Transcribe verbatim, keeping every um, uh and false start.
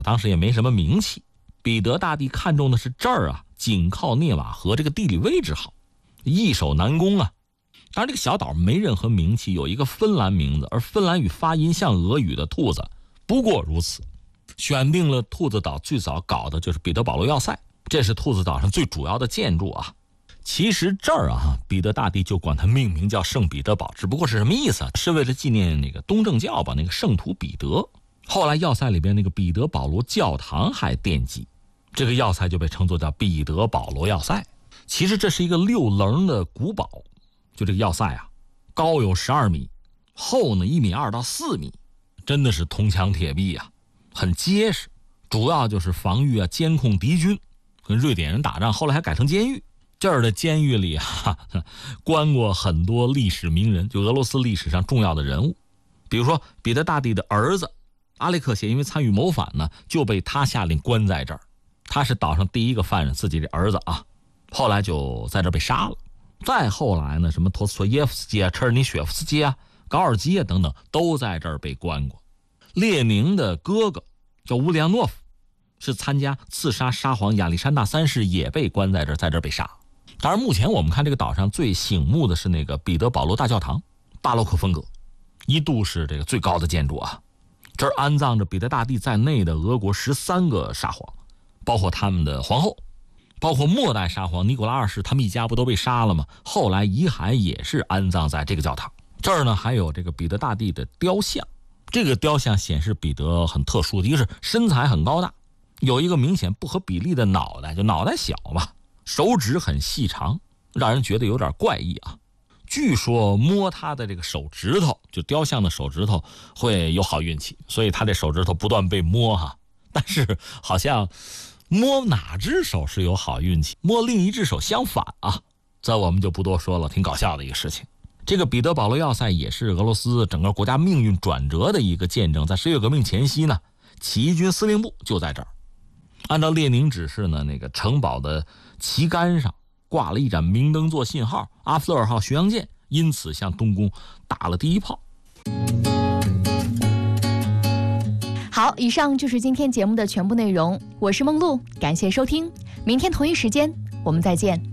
当时也没什么名气。彼得大帝看中的是这儿啊，紧靠涅瓦河，这个地理位置好，易守难攻啊。当然这个小岛没任何名气，有一个芬兰名字，而芬兰语发音像俄语的兔子，不过如此。选定了兔子岛，最早搞的就是彼得保罗要塞，这是兔子岛上最主要的建筑啊。其实这儿啊，彼得大帝就管它命名叫圣彼得堡，只不过是什么意思啊？是为了纪念那个东正教吧，那个圣徒彼得。后来要塞里边那个彼得保罗教堂还奠基，这个要塞就被称作叫彼得保罗要塞。其实这是一个六棱的古堡，就这个要塞啊，高有十二米，厚呢一米二到四米，真的是铜墙铁壁啊，很结实。主要就是防御啊，监控敌军，跟瑞典人打仗，后来还改成监狱。这儿的监狱里啊，关过很多历史名人，就俄罗斯历史上重要的人物，比如说彼得大帝的儿子阿列克谢，因为参与谋反呢，就被他下令关在这儿。他是岛上第一个犯人，自己的儿子啊，后来就在这儿被杀了。再后来呢，什么托斯托耶夫斯基啊、车尔尼雪夫斯基啊、高尔基啊等等，都在这儿被关过。列宁的哥哥叫乌里扬诺夫，是参加刺杀沙皇亚历山大三世，也被关在这儿，在这儿被杀。当然目前我们看这个岛上最醒目的是那个彼得保罗大教堂，巴洛克风格，一度是这个最高的建筑啊。这儿安葬着彼得大帝在内的俄国十三个沙皇，包括他们的皇后，包括末代沙皇尼古拉二世，他们一家不都被杀了吗？后来遗骸也是安葬在这个教堂。这儿呢还有这个彼得大帝的雕像，这个雕像显示彼得很特殊的，一个是身材很高大，有一个明显不合比例的脑袋，就脑袋小吧，手指很细长，让人觉得有点怪异啊。据说摸他的这个手指头，就雕像的手指头会有好运气，所以他这手指头不断被摸哈。但是好像摸哪只手是有好运气，摸另一只手相反啊，这我们就不多说了，挺搞笑的一个事情。这个彼得保罗要塞也是俄罗斯整个国家命运转折的一个见证。在十月革命前夕呢，起义军司令部就在这儿。按照列宁指示呢，那个城堡的旗杆上挂了一盏明灯做信号，阿弗勒尔号巡洋舰因此向东宫打了第一炮。 好，以上就是今天节目的全部内容，我是梦露，感谢收听，明天同一时间我们再见。